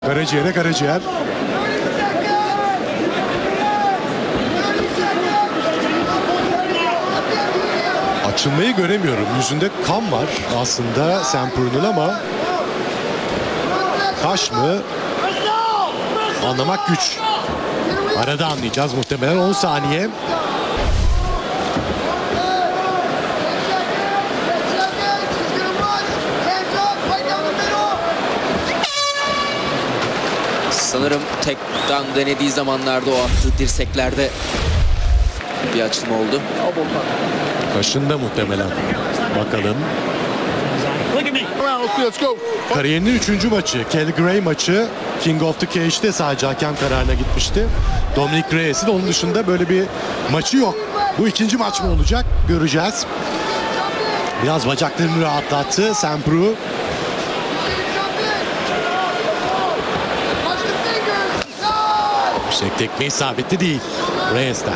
Karaciğere karaciğer. Açılmayı göremiyorum. Yüzünde kan var aslında Sempuru'nun ama kaş mı? Anlamak güç. Arada anlayacağız muhtemelen. 10 saniye. Sanırım tekten denediği zamanlarda o attığı dirseklerde bir açılma oldu. Kaşında muhtemelen. Bakalım. Kariyerinin 3. maçı. Kelly Gray maçı. King of the Cage'de sadece hakem kararına gitmişti. Dominic Reyes'in onun dışında böyle bir maçı yok. Bu 2. maç mı olacak? Göreceğiz. Biraz bacaklarını rahatlattı Sempuru. Yüksek tekme isabetli değil Reyes'ten.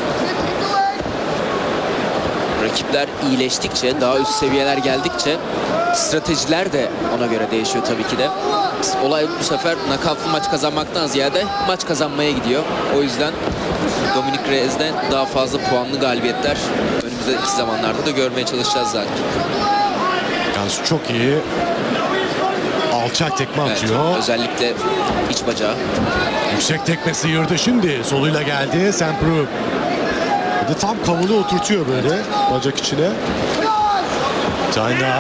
Rakipler iyileştikçe, daha üst seviyeler geldikçe stratejiler de ona göre değişiyor tabii ki de. Olay bu sefer nakavtlı maç kazanmaktan ziyade maç kazanmaya gidiyor. O yüzden Dominic Reyes'den daha fazla puanlı galibiyetler önümüzdeki zamanlarda da görmeye çalışacağız zaten. Yalnız çok iyi alçak tekme atıyor. Evet, özellikle iç bacağı. Yüksek tekme sıyırdı şimdi. Soluyla geldi Sempuru. Bir de tam kavunu oturtuyor böyle bacak içine. Bir tane daha.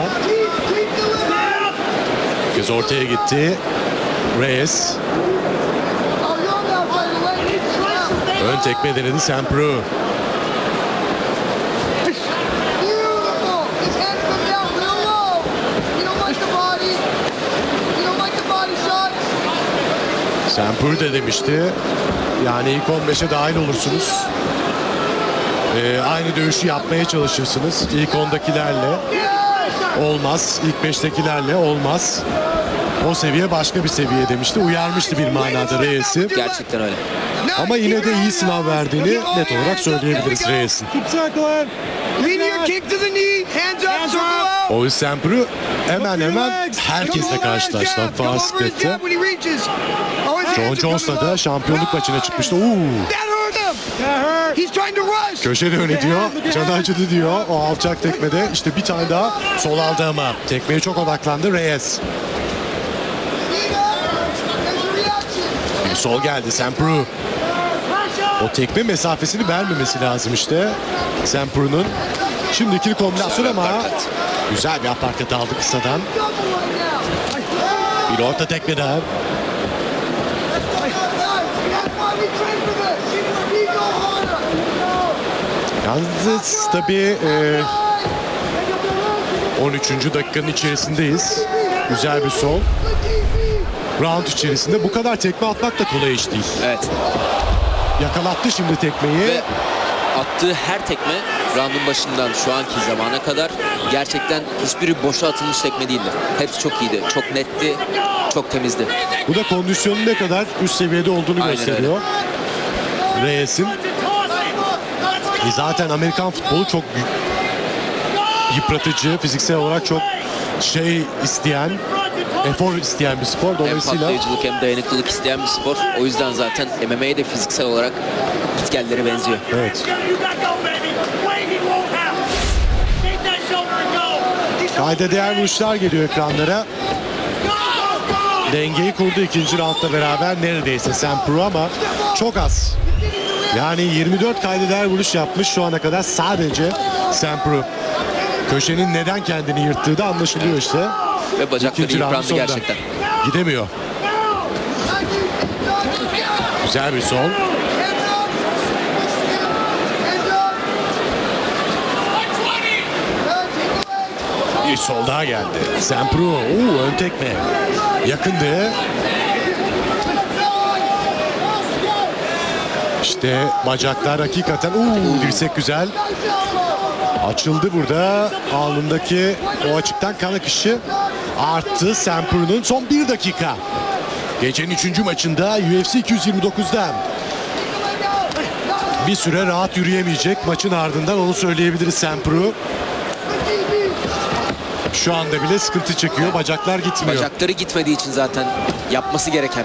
Göz ortaya gitti. Reyes. Ön tekme denedi Sempuru. Sempuru de demişti. Yani ilk 15'e dahil olursunuz. Aynı dövüşü yapmaya çalışırsınız. İlk 10'dakilerle olmaz. İlk 5'tekilerle olmaz. O seviye başka bir seviye demişti. Uyarmıştı bir manada Reyes'i. Gerçekten öyle. Ama yine de iyi sınav verdiğini net olarak söyleyebiliriz Reyes'in. O Sempuru hemen herkesle karşılaştı. Farskette. John Jones'la da şampiyonluk maçına çıkmıştı. Köşede öne diyor. Canı acıdı diyor. O alçak tekmede. İşte bir tane daha sol aldı ama. Tekmeye çok odaklandı Reyes. Bir sol geldi Sempuru. O tekme mesafesini vermemesi lazım işte. Sempuru'nun. Şimdi ikili kombinasyon ama güzel bir aparkat aldı kısadan. Bir orta tekme daha. Yalnız tabii 13. dakikanın içerisindeyiz. Güzel bir sol. Round içerisinde bu kadar tekme atmak da kolay iş değil. Evet. Yakalattı şimdi tekmeyi. Ve attığı her tekme roundun başından şu anki zamana kadar gerçekten hiçbiri boşa atılmış tekme değildi. Hepsi çok iyiydi, çok netti, çok temizdi. Bu da kondisyonun ne kadar üst seviyede olduğunu Aynen gösteriyor. Reyes'in. Zaten Amerikan futbolu çok yıpratıcı, fiziksel olarak çok efor isteyen bir spor. Hem Dolayısıyla patlayıcılık hem dayanıklılık isteyen bir spor. O yüzden zaten MMA'ye de fiziksel olarak gitgelleri benziyor. evet. Kayda değer vuruşlar geliyor ekranlara. Dengeyi kurdu ikinci roundla beraber neredeyse Sempuru ama çok az. Yani 24 kayda değer vuruş yapmış şu ana kadar sadece Sempuru. Köşenin neden kendini yırttığı da anlaşılıyor işte. Ve bacakları yıprandı gerçekten. Gidemiyor. Güzel bir sol. Bir sol daha geldi. Sempuru. Ön tekme. Yakındı. İşte bacaklar hakikaten. Dirsek güzel. Açıldı burada. Alnındaki o açıktan kan akışı arttı. Sempuru'nun son 1 dakika. Gecenin 3. maçında UFC 229'da bir süre rahat yürüyemeyecek maçın ardından, onu söyleyebiliriz Sempuru. Şu anda bile sıkıntı çekiyor. Bacaklar gitmiyor. Bacakları gitmediği için zaten yapması gereken